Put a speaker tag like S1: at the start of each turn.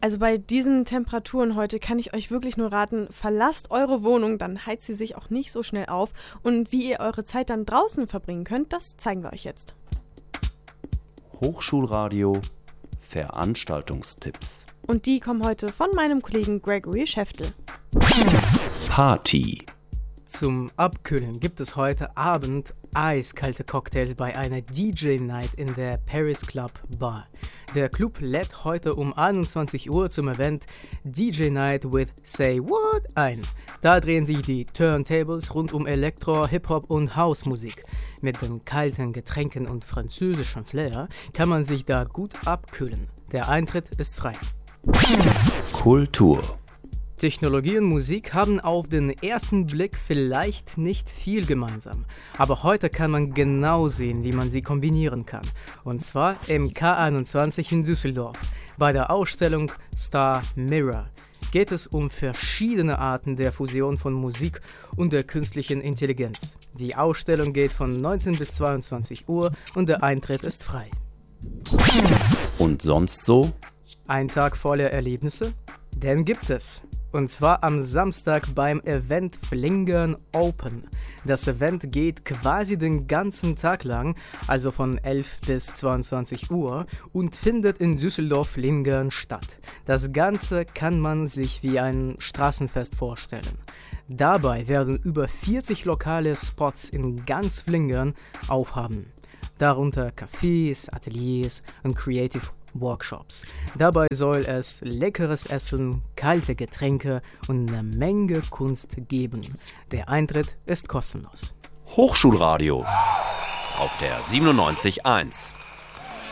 S1: Also bei diesen Temperaturen heute kann ich euch wirklich nur raten, verlasst eure Wohnung, dann heizt sie sich auch nicht so schnell auf. Und wie ihr eure Zeit dann draußen verbringen könnt, das zeigen wir euch jetzt.
S2: Hochschulradio Veranstaltungstipps.
S1: Und die kommen heute von meinem Kollegen Gregory Schäftel.
S2: Party.
S3: Zum Abkühlen gibt es heute Abend eiskalte Cocktails bei einer DJ-Night in der Paris Club Bar. Der Club lädt heute um 21 Uhr zum Event DJ Night with Say What ein. Da drehen sich die Turntables rund um Elektro, Hip-Hop und House-Musik. Mit den kalten Getränken und französischem Flair kann man sich da gut abkühlen. Der Eintritt ist frei.
S2: Kultur.
S3: Technologie und Musik haben auf den ersten Blick vielleicht nicht viel gemeinsam. Aber heute kann man genau sehen, wie man sie kombinieren kann. Und zwar im K21 in Düsseldorf. Bei der Ausstellung Star Mirror geht es um verschiedene Arten der Fusion von Musik und der künstlichen Intelligenz. Die Ausstellung geht von 19 bis 22 Uhr und der Eintritt ist frei.
S2: Und sonst so?
S3: Ein Tag voller Erlebnisse? Den gibt es. Und zwar am Samstag beim Event Flingern Open. Das Event geht quasi den ganzen Tag lang, also von 11 bis 22 Uhr und findet in Düsseldorf-Flingern statt. Das Ganze kann man sich wie ein Straßenfest vorstellen. Dabei werden über 40 lokale Spots in ganz Flingern aufhaben. Darunter Cafés, Ateliers und Creative Workshops. Dabei soll es leckeres Essen, kalte Getränke und eine Menge Kunst geben. Der Eintritt ist kostenlos.
S2: Hochschulradio auf der 97.1.